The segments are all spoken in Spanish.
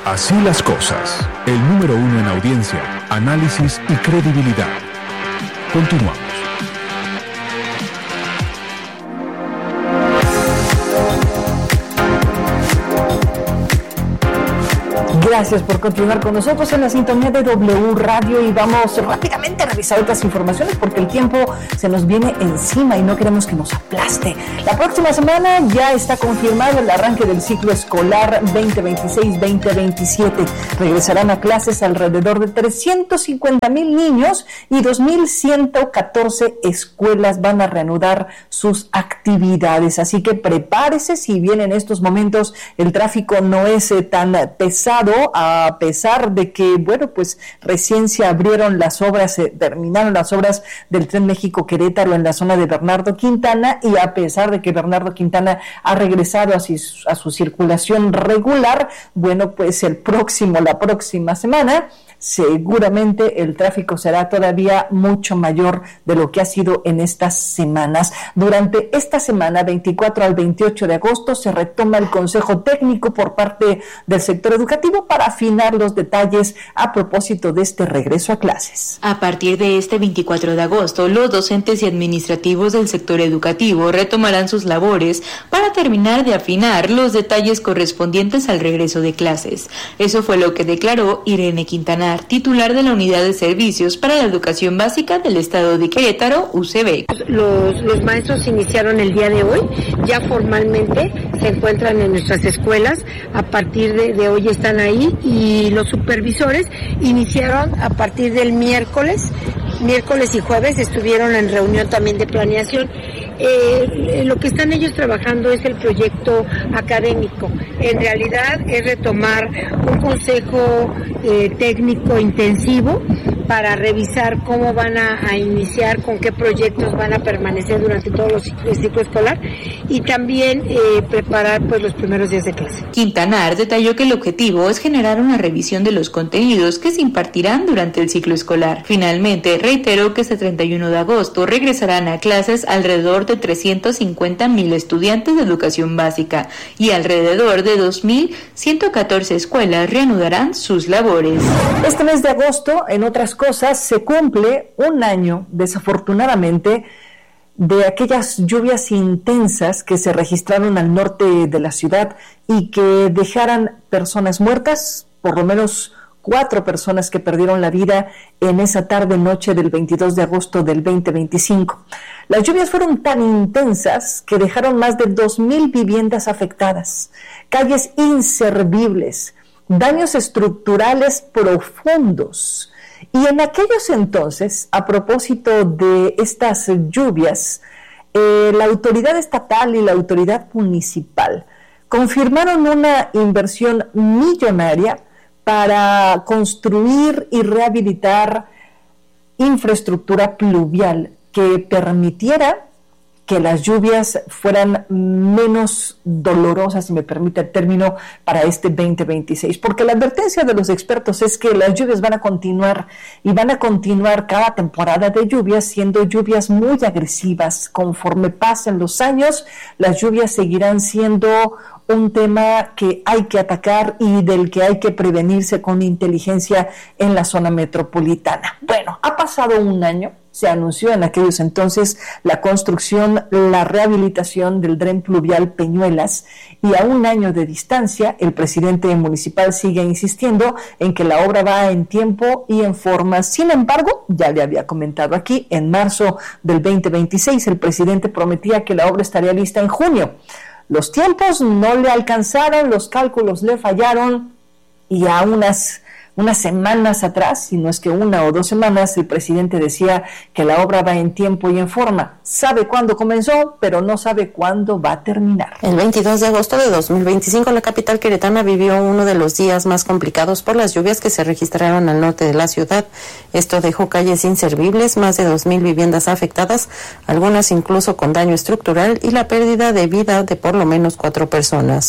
Así las cosas. El número 1 en audiencia, análisis y credibilidad. Continuamos. Gracias por continuar con nosotros en la sintonía de W Radio y vamos rápidamente a revisar otras informaciones porque el tiempo se nos viene encima y no queremos que nos aplaste. La próxima semana ya está confirmado el arranque del ciclo escolar 2026-2027. Regresarán a clases alrededor de 350,000 niños y 2,114 escuelas van a reanudar sus actividades. Así que prepárese, si bien en estos momentos el tráfico no es tan pesado, a pesar de que, bueno, pues recién se abrieron las obras, terminaron las obras del Tren México-Querétaro en la zona de Bernardo Quintana, y a pesar de que Bernardo Quintana ha regresado a su circulación regular, bueno, pues la próxima semana, seguramente el tráfico será todavía mucho mayor de lo que ha sido en estas semanas. Durante esta semana, 24 al 28 de agosto, se retoma el Consejo Técnico por parte del sector educativo para afinar los detalles a propósito de este regreso a clases. A partir de este 24 de agosto, los docentes y administrativos del sector educativo retomarán sus labores para terminar de afinar los detalles correspondientes al regreso de clases. Eso fue lo que declaró Irene Quintana, titular de la Unidad de Servicios para la Educación Básica del Estado de Querétaro, UCB. Los maestros iniciaron el día de hoy, ya formalmente se encuentran en nuestras escuelas, a partir de hoy están ahí, y los supervisores iniciaron a partir del miércoles y jueves estuvieron en reunión también de planeación. Lo que están ellos trabajando es el proyecto académico. En realidad es retomar un consejo técnico intensivo para revisar cómo van a iniciar, con qué proyectos van a permanecer durante todo el ciclo escolar, y también preparar pues los primeros días de clase. Quintanar detalló que el objetivo es generar una revisión de los contenidos que se impartirán durante el ciclo escolar. Finalmente, reiteró que este 31 de agosto regresarán a clases alrededor de 350,000 estudiantes de educación básica y alrededor de 2,114 escuelas reanudarán sus labores. Este mes de agosto, en otras cosas, se cumple un año, desafortunadamente, de aquellas lluvias intensas que se registraron al norte de la ciudad y que dejaran personas muertas, por lo menos 4 personas que perdieron la vida en esa tarde-noche del 22 de agosto del 2025. Las lluvias fueron tan intensas que dejaron más de 2,000 viviendas afectadas, calles inservibles, daños estructurales profundos. Y en aquellos entonces, a propósito de estas lluvias, la autoridad estatal y la autoridad municipal confirmaron una inversión millonaria para construir y rehabilitar infraestructura pluvial que permitiera que las lluvias fueran menos dolorosas, si me permite el término, para este 2026. Porque la advertencia de los expertos es que las lluvias van a continuar, y van a continuar cada temporada de lluvias siendo lluvias muy agresivas. Conforme pasen los años, las lluvias seguirán siendo un tema que hay que atacar y del que hay que prevenirse con inteligencia en la zona metropolitana. Bueno, ha pasado un año. Se anunció en aquellos entonces la construcción, la rehabilitación del dren pluvial Peñuelas, y a un año de distancia el presidente municipal sigue insistiendo en que la obra va en tiempo y en forma. Sin embargo, ya le había comentado aquí, en marzo del 2026 el presidente prometía que la obra estaría lista en junio. Los tiempos no le alcanzaron, los cálculos le fallaron, y a unas semanas atrás, si no es que 1 o 2 semanas, el presidente decía que la obra va en tiempo y en forma. Sabe cuándo comenzó, pero no sabe cuándo va a terminar. El 22 de agosto de 2025, la capital queretana vivió uno de los días más complicados por las lluvias que se registraron al norte de la ciudad. Esto dejó calles inservibles, más de 2,000 viviendas afectadas, algunas incluso con daño estructural, y la pérdida de vida de por lo menos 4 personas.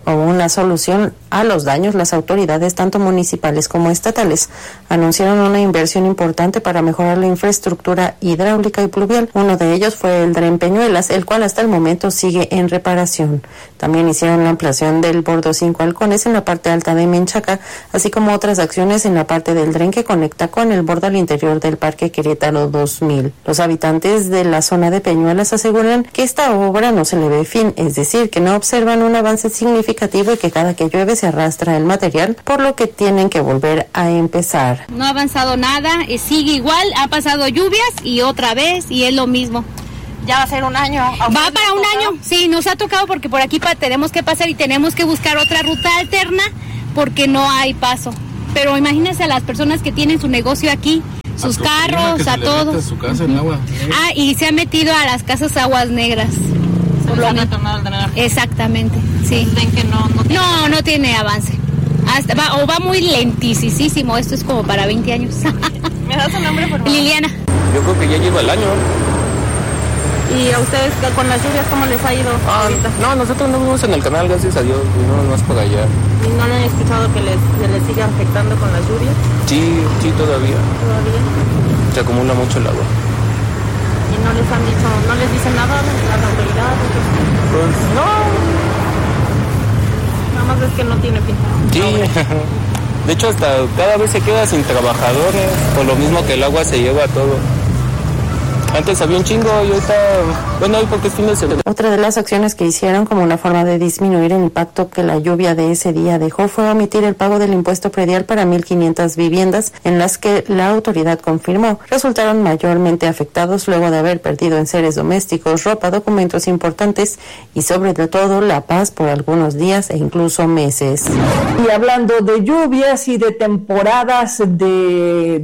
o una solución a los daños, las autoridades, tanto municipales como estatales, anunciaron una inversión importante para mejorar la infraestructura hidráulica y pluvial. Uno de ellos fue el Dren Peñuelas, el cual hasta el momento sigue en reparación. También hicieron la ampliación del bordo 5 Halcones en la parte alta de Menchaca, así como otras acciones en la parte del dren que conecta con el bordo al interior del Parque Querétaro 2000. Los habitantes de la zona de Peñuelas aseguran que esta obra no se le ve fin, es decir, que no observan un avance significativo y que cada que llueve se arrastra el material, por lo que tienen que volver a empezar. No ha avanzado nada, sigue igual, ha pasado lluvias y otra vez y es lo mismo. Ya va a ser un año. Va para un año, sí, nos ha tocado porque por aquí tenemos que pasar y tenemos que buscar otra ruta alterna porque no hay paso. Pero imagínense a las personas que tienen su negocio aquí, sus carros, a todo. A su casa el agua. Y se ha metido a las casas aguas negras. Exactamente, sí. Que no tiene avance. Va muy lentísimo. Esto es como para 20 años. ¿Me das su nombre, por favor? Liliana. Yo creo que ya lleva el año. ¿Y a ustedes con las lluvias cómo les ha ido ahorita? No, nosotros no vivimos en el canal, gracias a Dios, no es por allá. ¿Y no han escuchado que les siga afectando con las lluvias? Sí, todavía. ¿Todavía? Se acumula mucho el agua. ¿Y no les han dicho, no les dicen nada las autoridades? Pues no. Nada más es que no tiene fin. Sí. De hecho, hasta cada vez se queda sin trabajadores, por lo mismo que el agua se lleva todo. Antes había un chingo y ahorita, bueno, hoy porque es fin de semana. Otra de las acciones que hicieron como una forma de disminuir el impacto que la lluvia de ese día dejó fue omitir el pago del impuesto predial para 1,500 viviendas en las que la autoridad confirmó resultaron mayormente afectados luego de haber perdido enseres domésticos, ropa, documentos importantes y sobre todo la paz por algunos días e incluso meses. Y hablando de lluvias y de temporadas de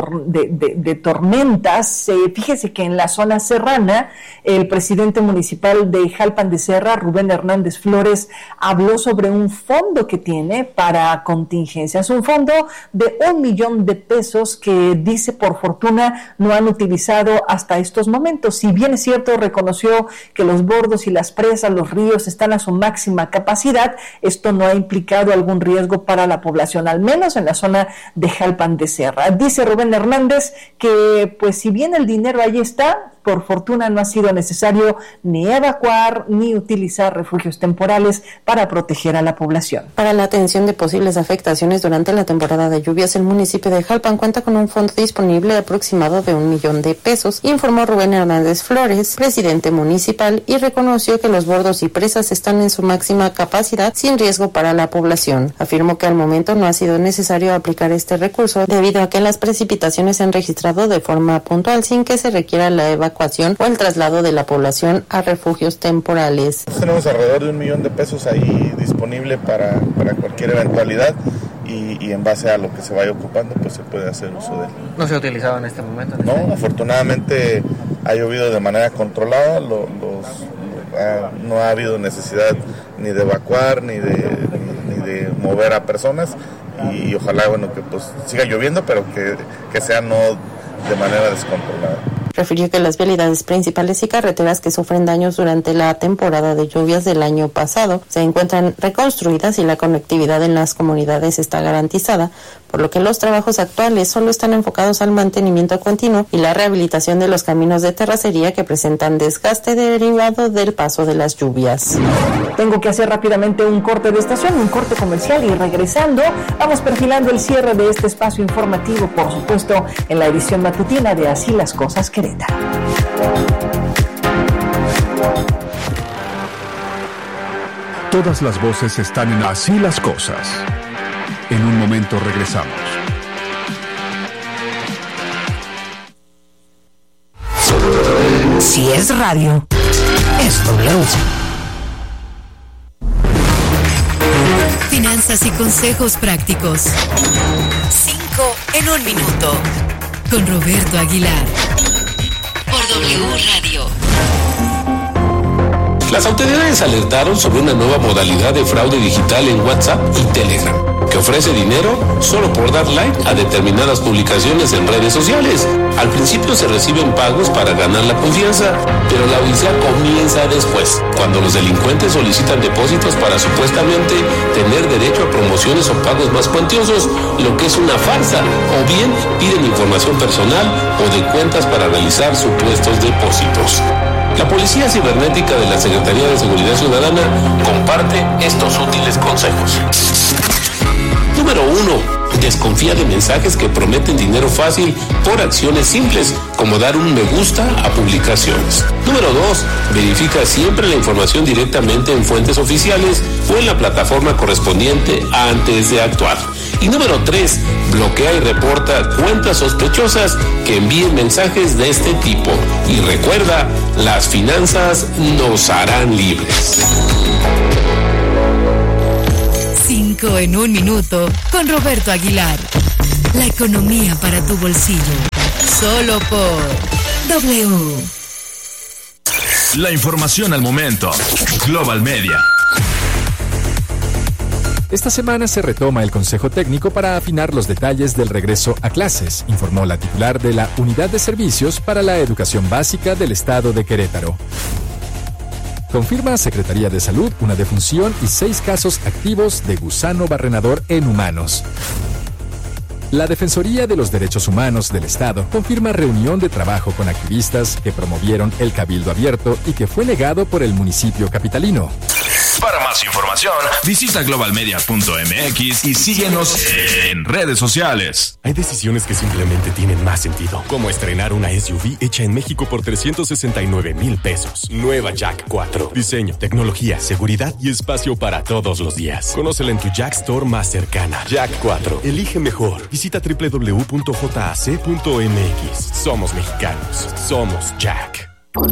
tormentas, fíjese que en la zona serrana, el presidente municipal de Jalpan de Serra, Rubén Hernández Flores, habló sobre un fondo que tiene para contingencias, un fondo de $1 millón que dice por fortuna no han utilizado hasta estos momentos. Si bien es cierto, reconoció que los bordos y las presas, los ríos están a su máxima capacidad, esto no ha implicado algún riesgo para la población, al menos en la zona de Jalpan de Serra. Dice Rubén Hernández que pues si bien el dinero ahí está, por fortuna no ha sido necesario ni evacuar ni utilizar refugios temporales para proteger a la población. Para la atención de posibles afectaciones durante la temporada de lluvias, el municipio de Jalpan cuenta con un fondo disponible aproximado de $1 millón, informó Rubén Hernández Flores, presidente municipal, y reconoció que los bordos y presas están en su máxima capacidad sin riesgo para la población. Afirmó que al momento no ha sido necesario aplicar este recurso debido a que las precipitaciones se han registrado de forma puntual sin que se requiera la evacuación o el traslado de la población a refugios temporales. Tenemos alrededor de $1 millón ahí disponible para cualquier eventualidad y en base a lo que se vaya ocupando pues se puede hacer uso de él. ¿No se ha utilizado en este momento? No, afortunadamente ha llovido de manera controlada, no ha habido necesidad ni de evacuar ni de mover a personas y ojalá que pues siga lloviendo pero que sea no de manera descontrolada. Refirió que las vialidades principales y carreteras que sufren daños durante la temporada de lluvias del año pasado se encuentran reconstruidas y la conectividad en las comunidades está garantizada, por lo que los trabajos actuales solo están enfocados al mantenimiento continuo y la rehabilitación de los caminos de terracería que presentan desgaste derivado del paso de las lluvias. Tengo que hacer rápidamente un corte de estación, un corte comercial, y regresando vamos perfilando el cierre de este espacio informativo, por supuesto, en la edición matutina de Así las Cosas Querétaro. Todas las voces están en Así las Cosas. En un momento regresamos. Si es radio, es W. Finanzas y consejos prácticos. 5 en 1 minuto. Con Roberto Aguilar. Por W Radio. Las autoridades alertaron sobre una nueva modalidad de fraude digital en WhatsApp y Telegram, que ofrece dinero solo por dar like a determinadas publicaciones en redes sociales. Al principio se reciben pagos para ganar la confianza, pero la odisea comienza después, cuando los delincuentes solicitan depósitos para supuestamente tener derecho a promociones o pagos más cuantiosos, lo que es una farsa, o bien piden información personal o de cuentas para realizar supuestos depósitos. La Policía Cibernética de la Secretaría de Seguridad Ciudadana comparte estos útiles consejos. Número 1. Desconfía de mensajes que prometen dinero fácil por acciones simples, como dar un me gusta a publicaciones. Número 2. Verifica siempre la información directamente en fuentes oficiales o en la plataforma correspondiente antes de actuar. Y número 3. Bloquea y reporta cuentas sospechosas que envíen mensajes de este tipo. Y recuerda, las finanzas nos harán libres. 5 en 1 minuto con Roberto Aguilar. La economía para tu bolsillo. Solo por W. La información al momento. Global Media. Esta semana se retoma el Consejo Técnico para afinar los detalles del regreso a clases, informó la titular de la Unidad de Servicios para la Educación Básica del Estado de Querétaro. Confirma Secretaría de Salud una defunción y 6 casos activos de gusano barrenador en humanos. La Defensoría de los Derechos Humanos del Estado confirma reunión de trabajo con activistas que promovieron el Cabildo Abierto y que fue negado por el municipio capitalino. Para más información, visita globalmedia.mx y síguenos en redes sociales. Hay decisiones que simplemente tienen más sentido, como estrenar una SUV hecha en México por 369,000 pesos. Nueva Jack 4. Diseño, tecnología, seguridad y espacio para todos los días. Conócela en tu Jack Store más cercana. Jack 4. Elige mejor. Visita www.jac.mx. Somos mexicanos. Somos Jack.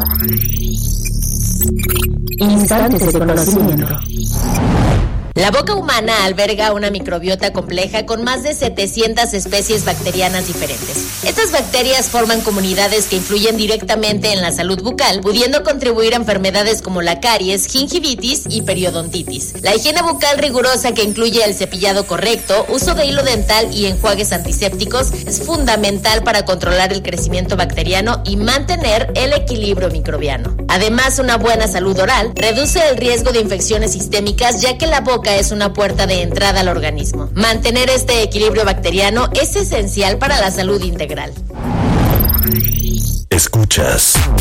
Instantes de conocimiento. La boca humana alberga una microbiota compleja con más de 700 especies bacterianas diferentes. Estas bacterias forman comunidades que influyen directamente en la salud bucal, pudiendo contribuir a enfermedades como la caries, gingivitis y periodontitis. La higiene bucal rigurosa, que incluye el cepillado correcto, uso de hilo dental y enjuagues antisépticos, es fundamental para controlar el crecimiento bacteriano y mantener el equilibrio microbiano. Además, una buena salud oral reduce el riesgo de infecciones sistémicas, ya que la boca es una puerta de entrada al organismo. Mantener este equilibrio bacteriano es esencial para la salud integral. Escuchas